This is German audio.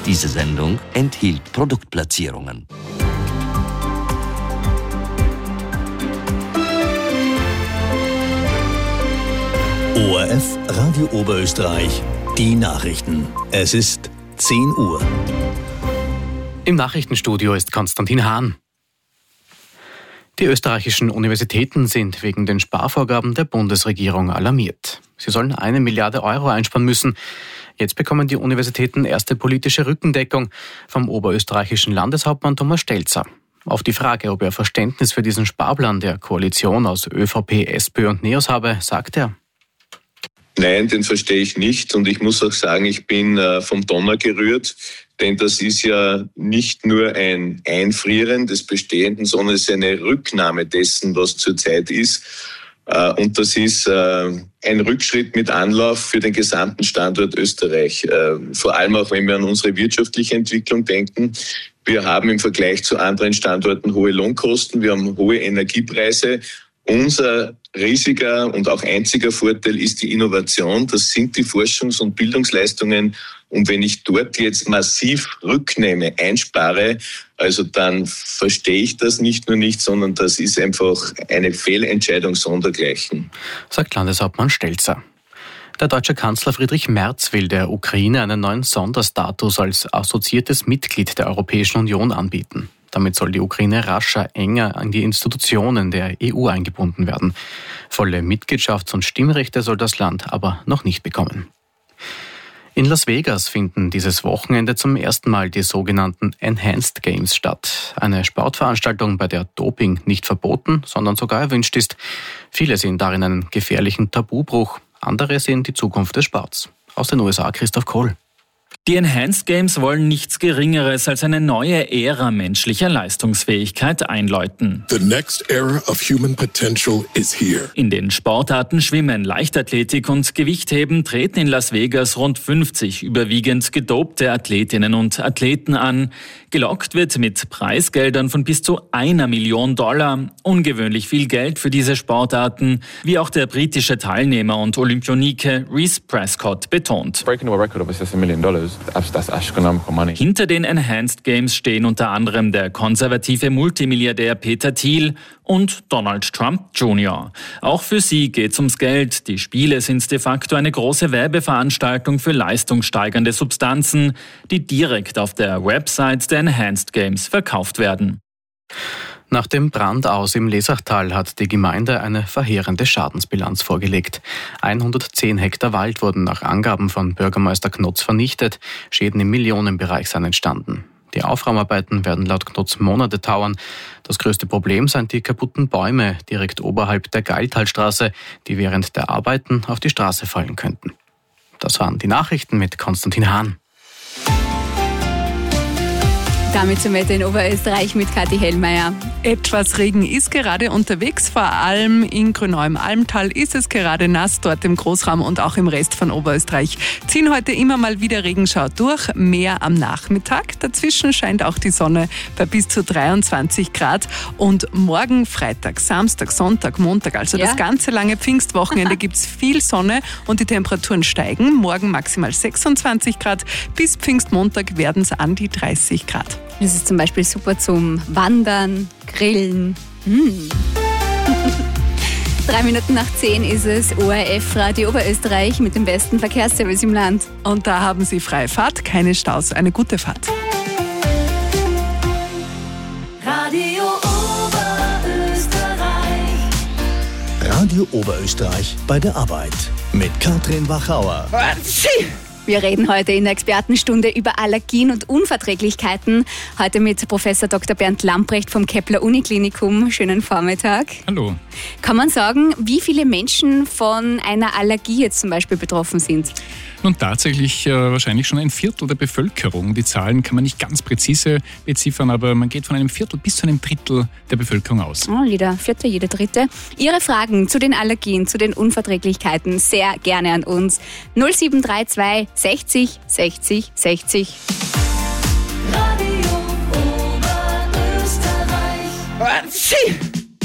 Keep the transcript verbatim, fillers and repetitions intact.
Diese Sendung enthielt Produktplatzierungen. O R F Radio Oberösterreich, die Nachrichten. Es ist zehn Uhr. Im Nachrichtenstudio ist Konstantin Hahn. Die österreichischen Universitäten sind wegen den Sparvorgaben der Bundesregierung alarmiert. Sie sollen eine Milliarde Euro einsparen müssen. Jetzt bekommen die Universitäten erste politische Rückendeckung vom oberösterreichischen Landeshauptmann Thomas Stelzer. Auf die Frage, ob er Verständnis für diesen Sparplan der Koalition aus ÖVP, SPÖ und NEOS habe, sagt er: Nein, den verstehe ich nicht, und ich muss auch sagen, ich bin äh, vom Donner gerührt, denn das ist ja nicht nur ein Einfrieren des Bestehenden, sondern es ist eine Rücknahme dessen, was zurzeit ist. Äh, und das ist äh, ein Rückschritt mit Anlauf für den gesamten Standort Österreich. Äh, vor allem auch, wenn wir an unsere wirtschaftliche Entwicklung denken. Wir haben im Vergleich zu anderen Standorten hohe Lohnkosten, wir haben hohe Energiepreise. Unser riesiger und auch einziger Vorteil ist die Innovation. Das sind die Forschungs- und Bildungsleistungen. Und wenn ich dort jetzt massiv rücknehme, einspare, also dann verstehe ich das nicht nur nicht, sondern das ist einfach eine Fehlentscheidung sondergleichen. Sagt Landeshauptmann Stelzer. Der deutsche Kanzler Friedrich Merz will der Ukraine einen neuen Sonderstatus als assoziiertes Mitglied der Europäischen Union anbieten. Damit soll die Ukraine rascher, enger an die Institutionen der E U eingebunden werden. Volle Mitgliedschafts- und Stimmrechte soll das Land aber noch nicht bekommen. In Las Vegas finden dieses Wochenende zum ersten Mal die sogenannten Enhanced Games statt. Eine Sportveranstaltung, bei der Doping nicht verboten, sondern sogar erwünscht ist. Viele sehen darin einen gefährlichen Tabubruch. Andere sehen die Zukunft des Sports. Aus den U S A Christoph Kohl. Die Enhanced Games wollen nichts Geringeres als eine neue Ära menschlicher Leistungsfähigkeit einläuten. The next era of human potential is here. In den Sportarten Schwimmen, Leichtathletik und Gewichtheben treten in Las Vegas rund fünfzig überwiegend gedopte Athletinnen und Athleten an. Gelockt wird mit Preisgeldern von bis zu einer Million Dollar. Ungewöhnlich viel Geld für diese Sportarten, wie auch der britische Teilnehmer und Olympionike Reece Prescott betont. Breaking a record of a million dollars. That's astronomical money. Hinter den Enhanced Games stehen unter anderem der konservative Multimilliardär Peter Thiel und Donald Trump Junior Auch für sie geht's ums Geld. Die Spiele sind de facto eine große Werbeveranstaltung für leistungssteigernde Substanzen, die direkt auf der Website der Enhanced Games verkauft werden. Nach dem Brandaus im Lesachtal hat die Gemeinde eine verheerende Schadensbilanz vorgelegt. hundertzehn Hektar Wald wurden nach Angaben von Bürgermeister Knotz vernichtet. Schäden im Millionenbereich sind entstanden. Die Aufraumarbeiten werden laut Knotz Monate dauern. Das größte Problem sind die kaputten Bäume direkt oberhalb der Geiltalstraße, die während der Arbeiten auf die Straße fallen könnten. Das waren die Nachrichten mit Konstantin Hahn. Damit zum Wetter in Oberösterreich mit Kathi Hellmeier. Etwas Regen ist gerade unterwegs, vor allem in Grünau im Almtal ist es gerade nass, dort im Großraum und auch im Rest von Oberösterreich ziehen heute immer mal wieder Regenschauer durch, mehr am Nachmittag. Dazwischen scheint auch die Sonne bei bis zu dreiundzwanzig Grad und morgen Freitag, Samstag, Sonntag, Montag, also ja. Das ganze lange Pfingstwochenende gibt es viel Sonne und die Temperaturen steigen. Morgen maximal sechsundzwanzig Grad, bis Pfingstmontag werden es an die dreißig Grad. Das ist zum Beispiel super zum Wandern, Grillen. Mm. Drei Minuten nach zehn ist es, O R F Radio Oberösterreich mit dem besten Verkehrsservice im Land. Und da haben Sie freie Fahrt, keine Staus, eine gute Fahrt. Radio Oberösterreich. Radio Oberösterreich bei der Arbeit mit Katrin Wachauer. Wir reden heute in der Expertenstunde über Allergien und Unverträglichkeiten. Heute mit Professor Doktor Bernd Lamprecht vom Kepler-Uniklinikum. Schönen Vormittag. Hallo. Kann man sagen, wie viele Menschen von einer Allergie jetzt zum Beispiel betroffen sind? Nun tatsächlich äh, wahrscheinlich schon ein Viertel der Bevölkerung. Die Zahlen kann man nicht ganz präzise beziffern, aber man geht von einem Viertel bis zu einem Drittel der Bevölkerung aus. Oh, jeder Vierte, jede Dritte. Ihre Fragen zu den Allergien, zu den Unverträglichkeiten sehr gerne an uns. null sieben drei zwei sechzig sechzig sechzig. Radio Oberösterreich.